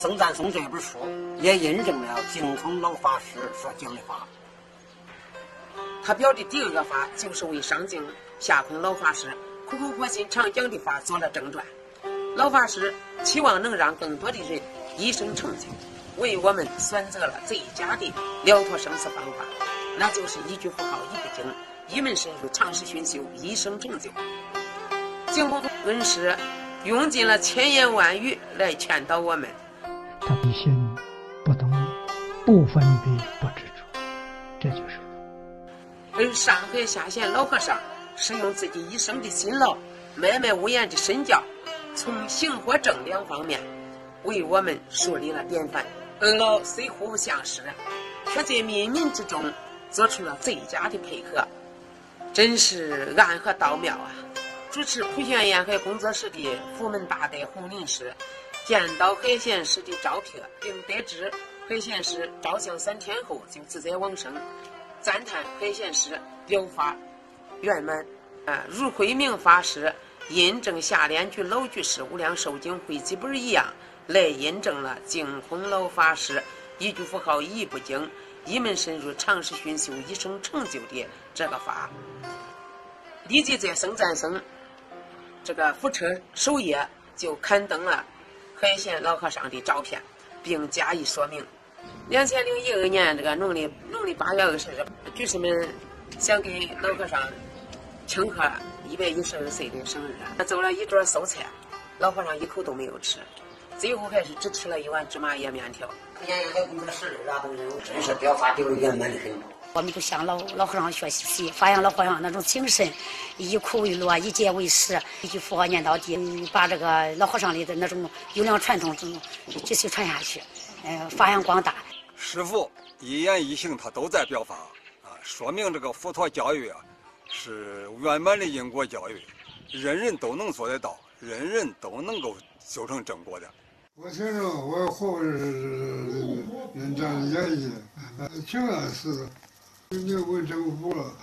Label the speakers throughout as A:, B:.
A: 僧赞颂这本书也印证了净空老法师所讲的话。
B: 他表的第二个法就是为上净下空老法师苦口婆心常讲的法做了正传。老法师期望能让更多的人一生成就，为我们选择了最佳的了脱生死方法，那就是一句佛号一不精，一门深入，长时熏修，一生成就。净空恩师用尽了千言万语来劝导我们。
C: 他的心不动，不分别，不执着，这就是佛。
B: 而上海下贤老和尚是用自己一生的辛劳，默默无言的身教，从行和正两方面为我们树立了典范。二老虽互不相识，却在冥冥之中做出了最佳的配合，真是暗合道妙啊！主持普贤沿海工作室的福门大德洪林师见到海贤师的照片，并得知海贤师照相3天后就自在往生，赞叹海贤师表法圆满。如慧明法师印证下联居老居士无量寿经汇集本一样，来印证了净空老法师一句佛号一不精，一门深入，长时熏修，一生成就的这个法。立即在僧赞僧这个福车首页就刊登了海贤老和尚的照片，并加以说明。2012年这个农历8月20日，居士们想给老和尚庆贺112岁的生日，走了一桌素菜，老和尚一口都没有吃，最后还是只吃了一碗芝麻叶面条。
A: 普贤沿海工作室的都真是表法đều圆满的很。
D: 我们就向老和尚学习，发扬老和尚那种精神，以苦为乐，以戒为师，一句佛号念到底，把这个老和尚里的那种优良传统继续传下去，发扬光大。
E: 师父一言一行他都在表法说明这个佛陀教育是圆满的因果教育，人人都能做得到，人人都能够修成正果的。
F: 我听着我活着是人家的演绎，挺安似的。你问政府了，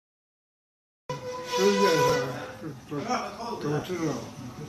F: 世界上都知道。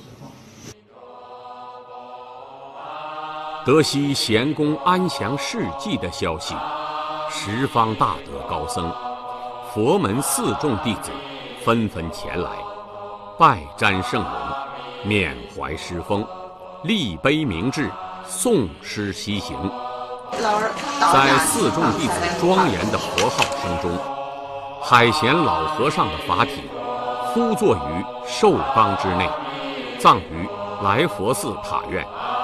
G: 得悉贤公安详事迹的消息，十方大德高僧、佛门4众弟子纷纷前来，拜瞻圣容，缅怀师风，立碑铭志，诵诗西行。在4众弟子庄严的佛号声中，海贤老和尚的法体敷坐于寿缸之内，葬于来佛寺塔院。